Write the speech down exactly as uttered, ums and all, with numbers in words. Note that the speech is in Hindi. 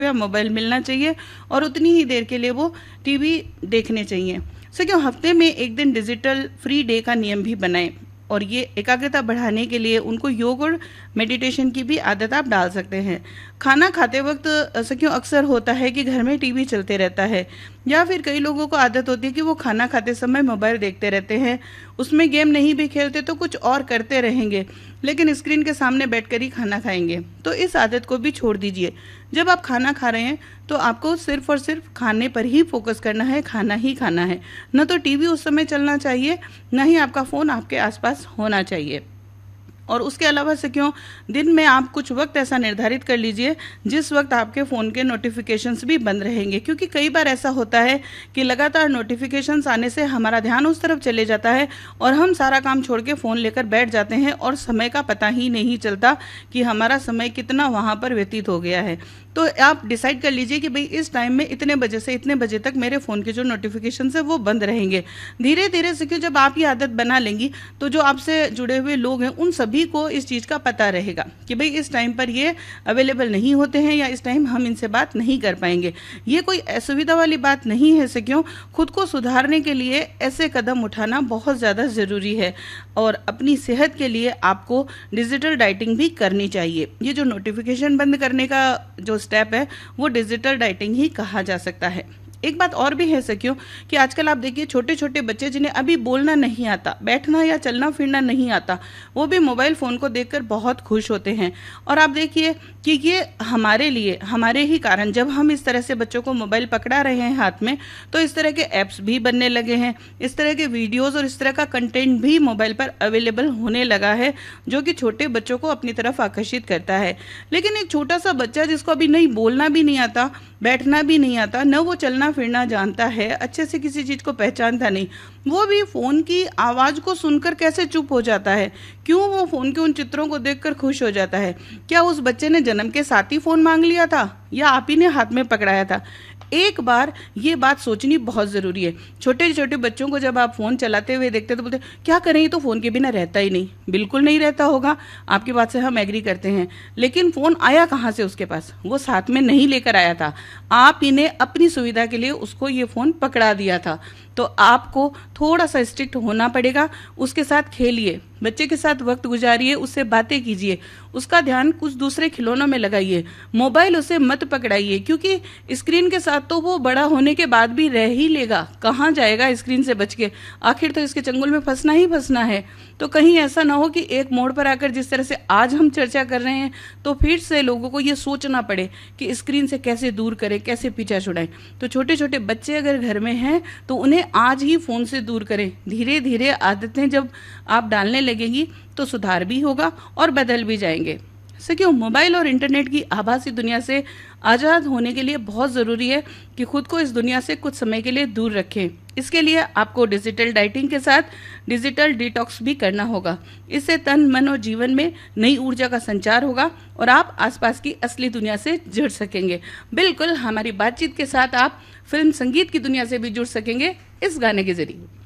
या मोबाइल मिलना चाहिए और उतनी ही देर के लिए वो टीवी देखने चाहिए। सो क्यों हफ्ते में एक दिन डिजिटल फ्री डे का नियम भी बनाएं और ये एकाग्रता बढ़ाने के लिए उनको योग और मेडिटेशन की भी आदत आप डाल सकते हैं। खाना खाते वक्त सखियों अक्सर होता है कि घर में टीवी चलते रहता है या फिर कई लोगों को आदत होती है कि वो खाना खाते समय मोबाइल देखते रहते हैं, उसमें गेम नहीं भी खेलते तो कुछ और करते रहेंगे, लेकिन स्क्रीन के सामने बैठकर ही खाना खाएंगे। तो इस आदत को भी छोड़ दीजिए। जब आप खाना खा रहे हैं तो आपको सिर्फ और सिर्फ खाने पर ही फोकस करना है, खाना ही खाना है। न तो टीवी उस समय चलना चाहिए, न ही आपका फ़ोन आपके आसपास होना चाहिए। और उसके अलावा से क्यों दिन में आप कुछ वक्त ऐसा निर्धारित कर लीजिए जिस वक्त आपके फ़ोन के नोटिफिकेशंस भी बंद रहेंगे, क्योंकि कई बार ऐसा होता है कि लगातार नोटिफिकेशंस आने से हमारा ध्यान उस तरफ चले जाता है और हम सारा काम छोड़ के फ़ोन लेकर बैठ जाते हैं और समय का पता ही नहीं चलता कि हमारा समय कितना वहाँ पर व्यतीत हो गया है। तो आप डिसाइड कर लीजिए कि भाई इस टाइम में इतने बजे से इतने बजे तक मेरे फ़ोन के जो नोटिफिकेशन है वो बंद रहेंगे। धीरे धीरे से क्यों जब आप ये आदत बना लेंगी तो जो आपसे जुड़े हुए लोग हैं उन सभी को इस चीज़ का पता रहेगा कि भाई इस टाइम पर ये अवेलेबल नहीं होते हैं या इस टाइम हम इनसे बात नहीं कर पाएंगे। ये कोई असुविधा वाली बात नहीं है। से क्यों खुद को सुधारने के लिए ऐसे कदम उठाना बहुत ज़्यादा ज़रूरी है और अपनी सेहत के लिए आपको डिजिटल डाइटिंग भी करनी चाहिए। ये जो नोटिफिकेशन बंद करने का जो स्टेप है वो डिजिटल डाइटिंग ही कहा जा सकता है। एक बात और भी है सखियों कि आजकल आप देखिए छोटे छोटे बच्चे जिन्हें अभी बोलना नहीं आता, बैठना या चलना फिरना नहीं आता, वो भी मोबाइल फ़ोन को देखकर बहुत खुश होते हैं। और आप देखिए कि ये हमारे लिए, हमारे ही कारण, जब हम इस तरह से बच्चों को मोबाइल पकड़ा रहे हैं हाथ में तो इस तरह के ऐप्स भी बनने लगे हैं, इस तरह के वीडियोज़ और इस तरह का कंटेंट भी मोबाइल पर अवेलेबल होने लगा है जो कि छोटे बच्चों को अपनी तरफ आकर्षित करता है। लेकिन एक छोटा सा बच्चा जिसको अभी नहीं बोलना भी नहीं आता, बैठना भी नहीं आता, न वो चलना फिरना जानता है, अच्छे से किसी चीज़ को पहचानता नहीं, वो भी फ़ोन की आवाज़ को सुनकर कैसे चुप हो जाता है? क्यों वो फ़ोन के उन चित्रों को देखकर खुश हो जाता है? क्या उस बच्चे ने जन्म के साथ ही फ़ोन मांग लिया था या आप ही ने हाथ में पकड़ाया था? एक बार ये बात सोचनी बहुत ज़रूरी है। छोटे छोटे बच्चों को जब आप फ़ोन चलाते हुए देखते तो बोलते क्या करें, ये तो फ़ोन के बिना रहता ही नहीं। बिल्कुल नहीं रहता होगा, आपकी बात से हम एग्री करते हैं, लेकिन फ़ोन आया कहाँ से उसके पास? वो साथ में नहीं लेकर आया था, आप ही ने अपनी सुविधा के लिए उसको ये फ़ोन पकड़ा दिया था। तो आपको थोड़ा सा स्ट्रिक्ट होना पड़ेगा। उसके साथ खेलिए, बच्चे के साथ वक्त गुजारिए, उससे बातें कीजिए, उसका ध्यान कुछ दूसरे खिलौनों में लगाइए, मोबाइल उसे मत पकड़ाइए, क्योंकि स्क्रीन के साथ तो वो बड़ा होने के बाद भी रह ही लेगा। कहाँ जाएगा स्क्रीन से बच के? आखिर तो इसके चंगुल में फंसना ही फंसना है। तो कहीं ऐसा ना हो कि एक मोड़ पर आकर जिस तरह से आज हम चर्चा कर रहे हैं तो फिर से लोगों को ये सोचना पड़े कि स्क्रीन से कैसे दूर करें, कैसे पीछा छुड़ाएं। तो छोटे छोटे बच्चे अगर घर में हैं तो उन्हें आज ही फ़ोन से दूर करें। धीरे धीरे आदतें जब आप डालने लगेंगी तो सुधार भी होगा और बदल भी जाएंगे। सखियों, मोबाइल और इंटरनेट की आभासी दुनिया से आज़ाद होने के लिए बहुत ज़रूरी है कि खुद को इस दुनिया से कुछ समय के लिए दूर रखें। इसके लिए आपको डिजिटल डाइटिंग के साथ डिजिटल डिटॉक्स भी करना होगा। इससे तन, मन और जीवन में नई ऊर्जा का संचार होगा और आप आसपास की असली दुनिया से जुड़ सकेंगे। बिल्कुल हमारी बातचीत के साथ आप फिल्म संगीत की दुनिया से भी जुड़ सकेंगे इस गाने के जरिए।